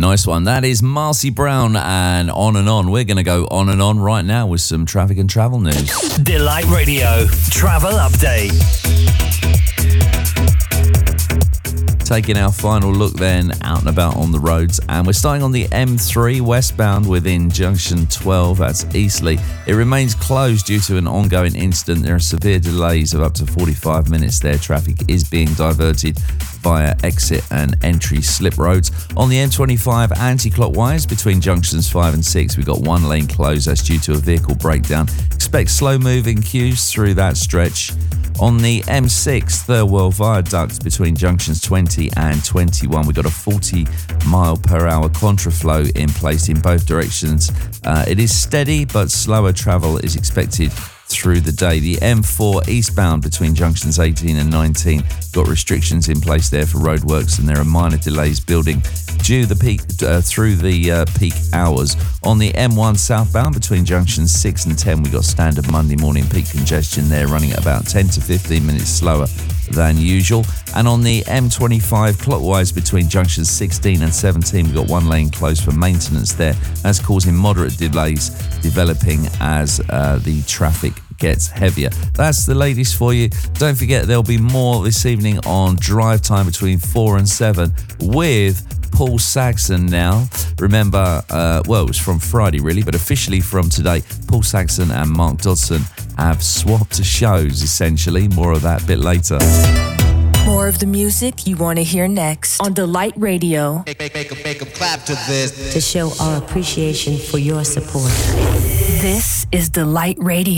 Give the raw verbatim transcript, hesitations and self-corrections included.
Nice one. That is Marcy Brown and On and On. We're going to go on and on right now with some traffic and travel news. Delight Radio Travel Update. Taking our final look then out and about on the roads, and we're starting on the M three westbound within junction twelve, that's Eastleigh. It remains closed due to an ongoing incident. There are severe delays of up to forty-five minutes there. Traffic is being diverted via exit and entry slip roads. On the M twenty-five anti-clockwise between junctions five and six, we've got one lane closed. That's due to a vehicle breakdown. Expect slow moving queues through that stretch. On the M six Thirlwell Viaduct between junctions twenty and twenty-one, we've got a forty mile per hour contraflow in place in both directions. Uh, it is steady, but slower travel is expected through the day. The M four eastbound between junctions eighteen and nineteen got restrictions in place there for roadworks, and there are minor delays building due the peak uh, through the uh, peak hours. On the M one southbound between junctions six and ten, we got standard Monday morning peak congestion there, running at about ten to fifteen minutes slower than usual. And on the M twenty-five clockwise between junctions sixteen and seventeen, we've got one lane closed for maintenance there. That's causing moderate delays developing as uh, the traffic gets heavier. That's the latest for you. Don't forget there'll be more this evening on Drive Time between four and seven with Paul Saxon now. Remember, uh, well, it was from Friday really, but officially from today, Paul Saxon and Mark Dodson have swapped shows essentially. More of that a bit later. More of the music you want to hear next on Delight Radio. Make, make, make, make a clap to this. To show our appreciation for your support. This is Delight Radio.